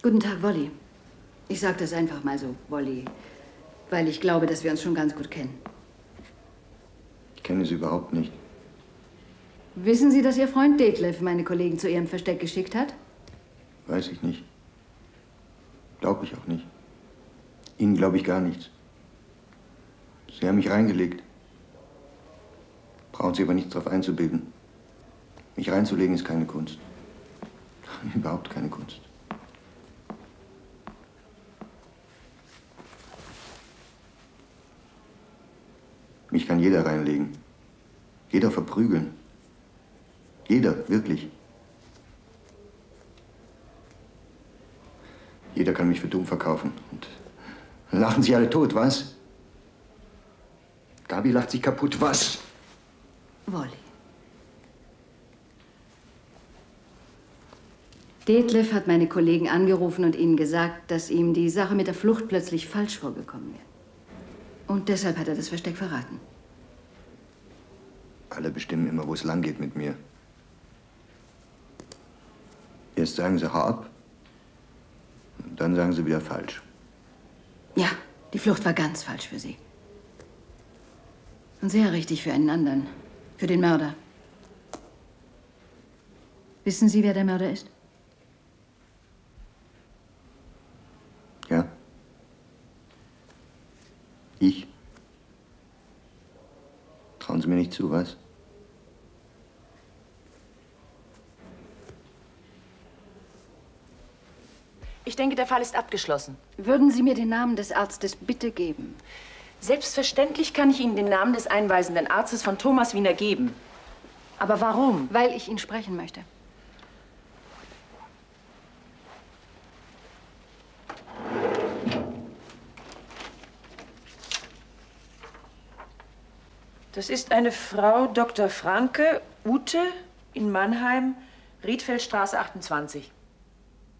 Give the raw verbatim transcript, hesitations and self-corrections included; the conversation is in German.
Guten Tag, Wolli. Ich sage das einfach mal so, Wolli, weil ich glaube, dass wir uns schon ganz gut kennen. Ich kenne Sie überhaupt nicht. Wissen Sie, dass Ihr Freund Detlef meine Kollegen zu Ihrem Versteck geschickt hat? Weiß ich nicht. Glaube ich auch nicht. Ihnen glaube ich gar nichts. Sie haben mich reingelegt. Brauchen Sie aber nichts drauf einzubilden. Mich reinzulegen ist keine Kunst. Überhaupt keine Kunst. Mich kann jeder reinlegen. Jeder verprügeln. Jeder, wirklich. Jeder kann mich für dumm verkaufen. Und dann lachen sich alle tot, was? Gabi lacht sich kaputt, was? Wolli. Detlef hat meine Kollegen angerufen und ihnen gesagt, dass ihm die Sache mit der Flucht plötzlich falsch vorgekommen wäre. Und deshalb hat er das Versteck verraten. Alle bestimmen immer, wo es lang geht mit mir. Erst sagen sie, hau ab. Und dann sagen sie wieder falsch. Ja, die Flucht war ganz falsch für Sie. Und sehr richtig für einen anderen. Für den Mörder. Wissen Sie, wer der Mörder ist? Ja. Ich. Trauen Sie mir nicht zu, was? Ich denke, der Fall ist abgeschlossen. Würden Sie mir den Namen des Arztes bitte geben? Selbstverständlich kann ich Ihnen den Namen des einweisenden Arztes von Thomas Wiener geben. Aber warum? Weil ich ihn sprechen möchte. Das ist eine Frau Doktor Franke, Ute, in Mannheim, Riedfeldstraße achtundzwanzig.